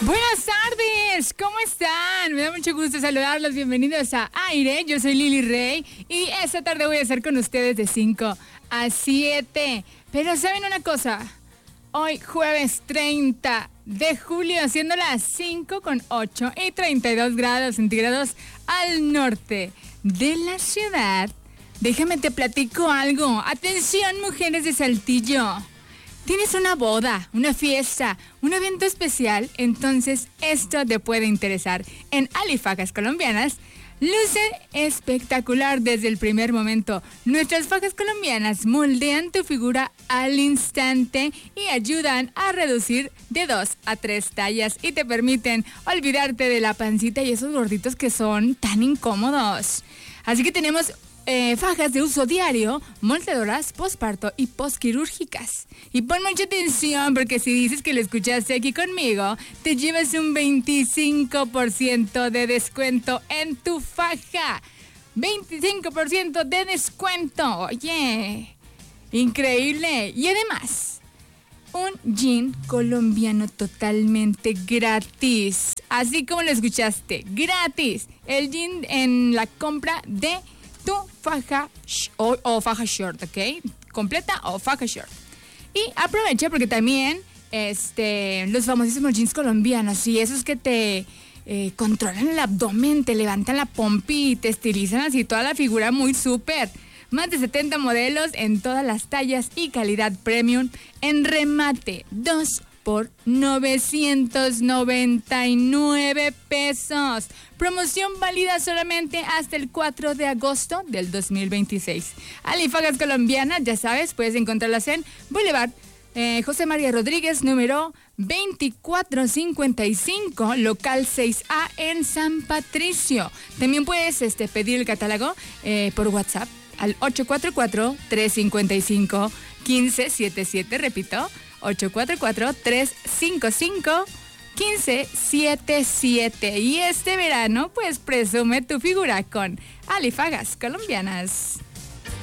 Buenas tardes, ¿cómo están? Me da mucho gusto saludarlos, bienvenidos a Aire, yo soy Lili Rey y esta tarde voy a estar con ustedes de 5 a 7. Pero ¿saben una cosa? Hoy jueves 30 de julio, siendo las 5:08 y 32 grados centígrados al norte de la ciudad. Déjame te platico algo. Atención, mujeres de Saltillo. ¿Tienes una boda, una fiesta, un evento especial? Entonces esto te puede interesar. En Alifajas Colombianas, luce espectacular desde el primer momento. Nuestras fajas colombianas moldean tu figura al instante y ayudan a reducir de 2 a 3 tallas y te permiten olvidarte de la pancita y esos gorditos que son tan incómodos. Así que tenemos fajas de uso diario, moldeadoras, posparto y posquirúrgicas. Y pon mucha atención porque si dices que lo escuchaste aquí conmigo, te llevas un 25% de descuento en tu faja. 25% de descuento. Oye, increíble. Y además, un jean colombiano totalmente gratis. Así como lo escuchaste, gratis. El jean en la compra de tu faja o faja short, ¿ok? Completa o faja short. Y aprovecha porque también los famosísimos jeans colombianos y esos que te controlan el abdomen, te levantan la pompi y te estilizan así toda la figura muy súper. Más de 70 modelos en todas las tallas y calidad premium en remate 2 por 999 pesos. Promoción válida solamente hasta el 4 de agosto del 2026. Alifagas Colombianas, ya sabes, puedes encontrarlas en Boulevard José María Rodríguez, número 2455, local 6A en San Patricio. También puedes pedir el catálogo por WhatsApp al 844-355-1577, repito, 844-355-1577. Y este verano, pues presume tu figura con Alifagas Colombianas.